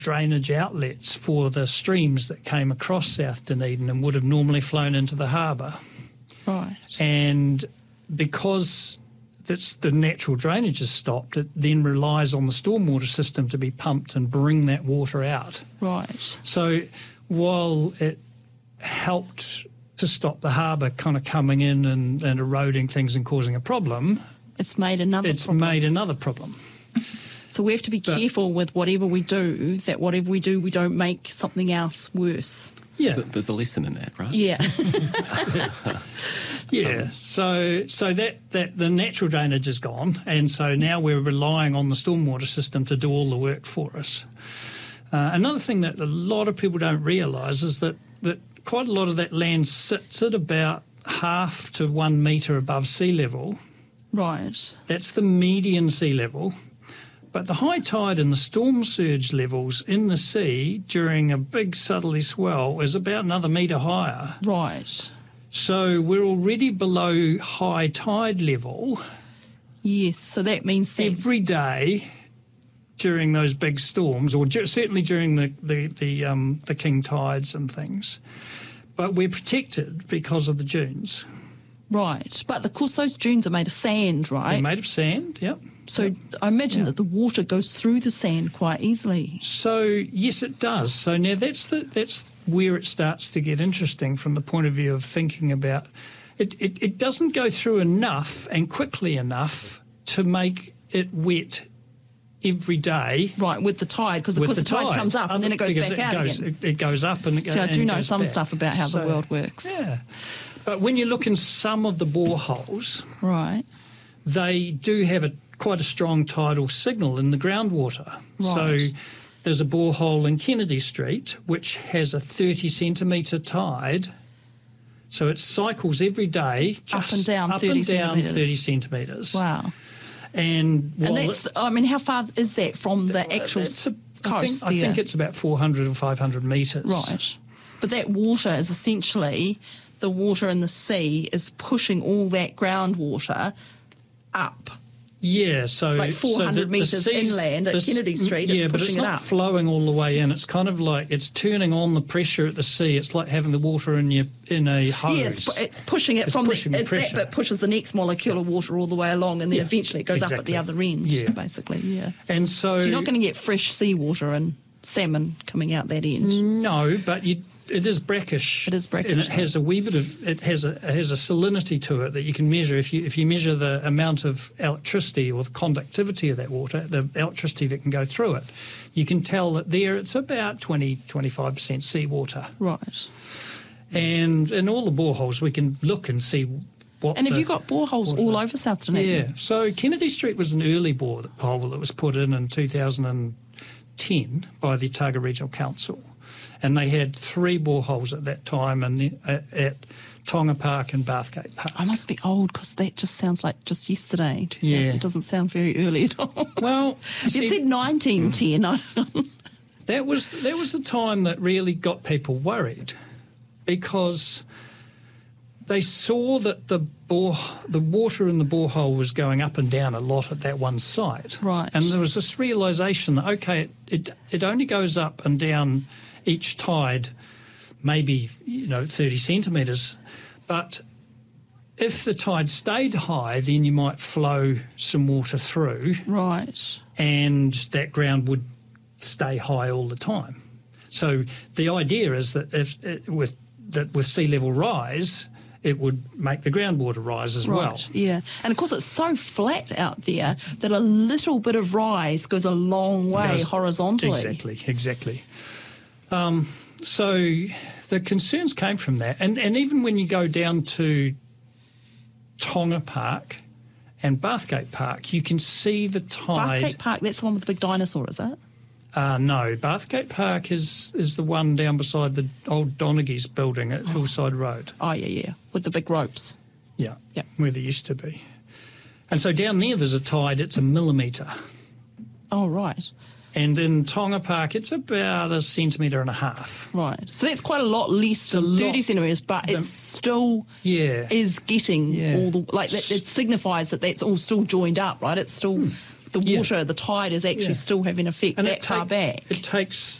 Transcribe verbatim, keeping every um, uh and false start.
drainage outlets for the streams that came across South Dunedin and would have normally flown into the harbour. Right. And because that's the natural drainage is stopped, it then relies on the stormwater system to be pumped and bring that water out. Right. So while it helped to stop the harbour kind of coming in and, and eroding things and causing a problem, it's made another it's problem. made another problem. So we have to be But- careful with whatever we do, that whatever we do, we don't make something else worse. Yeah, So there's a lesson in that, right? Yeah. yeah. So so that, that the natural drainage is gone, and so now we're relying on the stormwater system to do all the work for us. Uh, another thing that a lot of people don't realise is that, that quite a lot of that land sits at about half to one metre above sea level. Right. That's the median sea level. But the high tide and the storm surge levels in the sea during a big southerly swell is about another metre higher. Right. So we're already below high tide level Yes. So that means that every day during those big storms, or ju- certainly during the, the, the, um, the king tides and things. But we're protected because of the dunes. right. But of course, those dunes are made of sand, right? They're made of sand, yep. So I imagine Yeah. that the water goes through the sand quite easily. So yes, it does. So now that's the that's where it starts to get interesting from the point of view of thinking about it. It, it doesn't go through enough and quickly enough to make it wet every day. Right, with the tide, because of with course the, tide, tide comes up and then it goes Because back it out goes, again. It, it goes up and it goes. So I do and know goes some back. stuff about how the So, world works. Yeah, but when you look in some of the boreholes, Right. they do have a quite a strong tidal signal in the groundwater. So Right. there's a borehole in Kennedy Street which has a thirty centimetre tide. So it cycles every day, just Up and down up thirty and down centimetres. thirty centimetres. Wow. And, And while that's, it- I mean, how far is that from the actual it's a- coast? I think, I there? think it's about four hundred or five hundred metres. Right. But that water is essentially, the water in the sea is pushing all that groundwater up. Yeah, so Like four hundred so the, the metres seas- inland at the s- Kennedy Street, it's Yeah, but it's pushing it not up. flowing all the way in. It's kind of like it's turning on the pressure at the sea. It's like having the water in your in a hose. Yeah, it's, pu- it's pushing it It's from pushing the, the it, that pressure. bit pushes the next molecule of water all the way along, and then Yeah, eventually it goes up at exactly. the other end. Yeah. Basically, yeah. and so, So you're not going to get fresh seawater and salmon coming out that end. no, but you, it is brackish. It is brackish, and it has a wee bit of it has a it has a salinity to it that you can measure if you if you measure the amount of electricity or the conductivity of that water, the electricity that can go through it. You can tell that there it's about twenty to twenty-five percent seawater. Right. And in all the boreholes, we can look and see what. And have the you got boreholes water- all over South Dunedin? Yeah. So Kennedy Street was an early borehole that was put in in two thousand ten by the Otago Regional Council, and they had three boreholes at that time, and the, uh, at Tonga Park and Bathgate Park. I must be old because that just sounds like just yesterday. two thousand. Yeah. It doesn't sound very early at all. Well, you It see, said nineteen ten. I don't- that was that was the time that really got people worried, because they saw that the bore, the water in the borehole was going up and down a lot at that one site. Right. And there was this realisation that, okay, it, it it only goes up and down each tide, maybe, you know, thirty centimetres, but if the tide stayed high, then you might flow some water through Right. and that ground would stay high all the time. So the idea is that if it, with that with sea level rise, it would make the groundwater rise as Right. well. Yeah. And of course, it's so flat out there that a little bit of rise goes a long way Goes- horizontally. Exactly, exactly. Um, so the concerns came from that, and and even when you go down to Tonga Park and Bathgate Park, you can see the tide. Bathgate Park, that's the one with the big dinosaur, is it? Uh, no, Bathgate Park is, is the one down beside the old Donaghy's building at Hillside Road. Oh, yeah, yeah, with the big ropes. Yeah, Yeah. where there used to be. And so down there there's a tide, it's a millimetre. Oh, right, And in Tonga Park it's about a centimetre and a half. right. So that's quite a lot less a than thirty lot- centimetres, but the- it's still Yeah. is getting Yeah. all the, like, that, it signifies that that's all still joined up, right? It's still the Yeah. water, the tide is actually Yeah. still having effect And that it far take- back. It takes